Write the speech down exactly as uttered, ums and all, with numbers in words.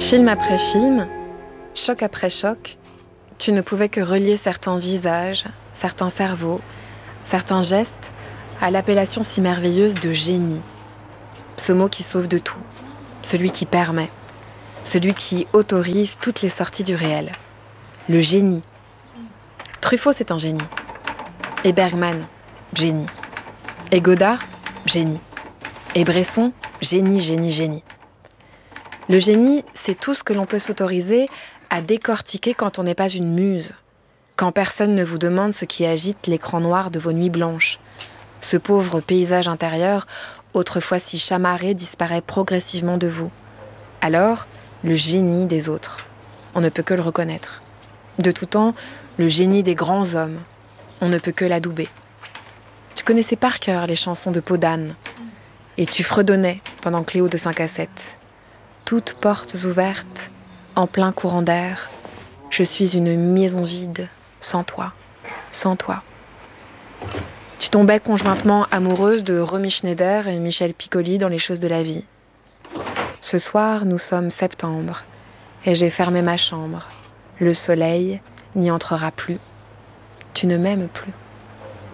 Film après film, choc après choc, tu ne pouvais que relier certains visages, certains cerveaux, certains gestes à l'appellation si merveilleuse de génie. Ce mot qui sauve de tout, celui qui permet, celui qui autorise toutes les sorties du réel. Le génie. Truffaut, c'est un génie. Et Bergman, génie. Et Godard, génie. Et Bresson, génie, génie, génie. Le génie, c'est tout ce que l'on peut s'autoriser à décortiquer quand on n'est pas une muse, quand personne ne vous demande ce qui agite l'écran noir de vos nuits blanches. Ce pauvre paysage intérieur, autrefois si chamarré, disparaît progressivement de vous. Alors, le génie des autres. On ne peut que le reconnaître. De tout temps, le génie des grands hommes. On ne peut que l'adouber. Tu connaissais par cœur les chansons de Peau d'âne. Et tu fredonnais pendant Cléo de cinq à sept. Toutes portes ouvertes, en plein courant d'air. Je suis une maison vide, sans toi, sans toi. Tu tombais conjointement amoureuse de Romy Schneider et Michel Piccoli dans Les choses de la vie. Ce soir, nous sommes septembre, et j'ai fermé ma chambre. Le soleil n'y entrera plus. Tu ne m'aimes plus.